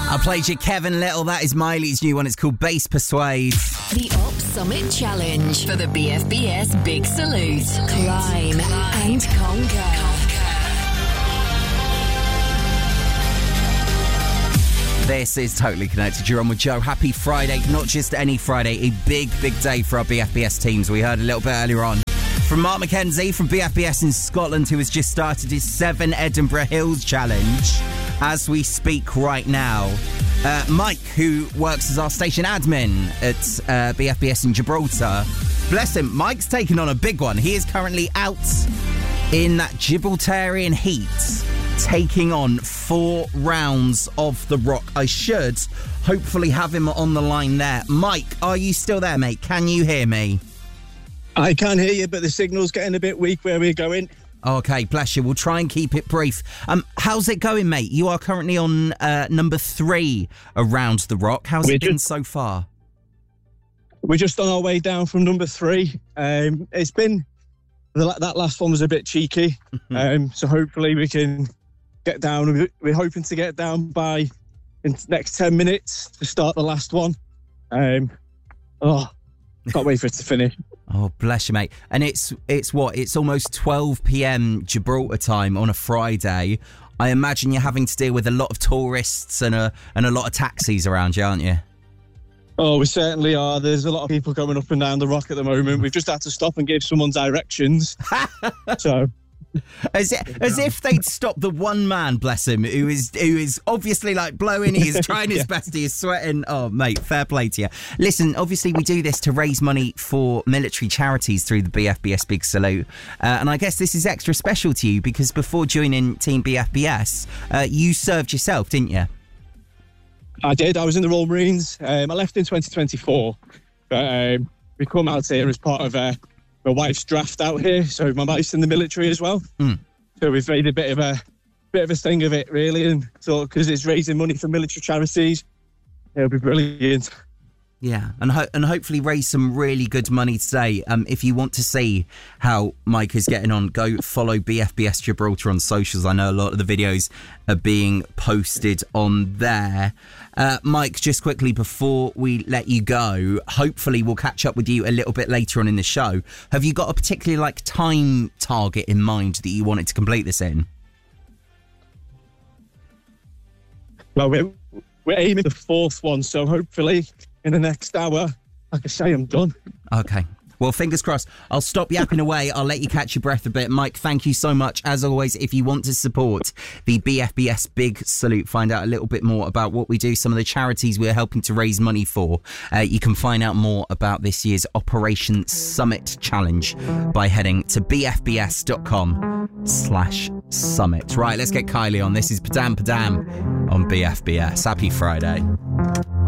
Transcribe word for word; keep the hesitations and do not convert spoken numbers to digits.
I played you Kevin Little. That is Miley's new one. It's called Bass Persuade. The Op Summit Challenge for the B F B S Big Salute. Climb, Climb and conquer. This is Totally Connected. You're on with Joe. Happy Friday. Not just any Friday, a big, big day for our B F B S teams. We heard a little bit earlier on from Mark McKenzie from B F B S in Scotland, who has just started his Seven Edinburgh Hills Challenge as we speak right now. Uh, Mike, who works as our station admin at uh, B F B S in Gibraltar, bless him, Mike's taken on a big one. He is currently out in that Gibraltarian heat, taking on four rounds of the Rock. I should hopefully have him on the line there. Mike, are you still there, mate? Can you hear me? I can hear you, but the signal's getting a bit weak where we're going. Okay, bless you. We'll try and keep it brief. Um, how's it going, mate? You are currently on uh, number three around the Rock. How's we're it been just, so far? We're just on our way down from number three. Um, it's been... The, that last one was a bit cheeky, um, so hopefully we can get down. We're hoping to get down by in the next ten minutes to start the last one. Um, oh, can't wait for it to finish. Oh, bless you, mate. And it's it's what? It's almost twelve p.m. Gibraltar time on a Friday. I imagine you're having to deal with a lot of tourists and a and a lot of taxis around you, aren't you? Oh, we certainly are. There's a lot of people going up and down the Rock at the moment. We've just had to stop and give someone directions. so, as if, as if they'd stop the one man, bless him, who is who is obviously like blowing. He is trying his yeah. best. He is sweating. Oh, mate, fair play to you. Listen, obviously we do this to raise money for military charities through the B F B S Big Salute, uh, and I guess this is extra special to you because before joining Team B F B S, uh, you served yourself, didn't you? I did. I was in the Royal Marines. Um, I left in twenty twenty-four. But, um, we come out here as part of uh, my wife's draft out here. So my wife's in the military as well. Mm. So we've made a bit of a bit of a thing of it, really, and so because it's raising money for military charities, it'll be brilliant. Yeah, and ho- and hopefully raise some really good money today. Um, if you want to see how Mike is getting on, go follow B F B S Gibraltar on socials. I know a lot of the videos are being posted on there. Uh, Mike, just quickly before we let you go, hopefully we'll catch up with you a little bit later on in the show. Have you got a particular like time target in mind that you wanted to complete this in? Well, we're, we're aiming the fourth one, so hopefully in the next hour, like I say, I'm done. Okay. Well, fingers crossed. I'll stop yapping away. I'll let you catch your breath a bit. Mike, thank you so much. As always, if you want to support the B F B S Big Salute, find out a little bit more about what we do, some of the charities we're helping to raise money for, uh, you can find out more about this year's Operation Summit Challenge by heading to bfbs.com slash summit. Right, let's get Kylie on. This is Padam Padam on B F B S. Happy Friday.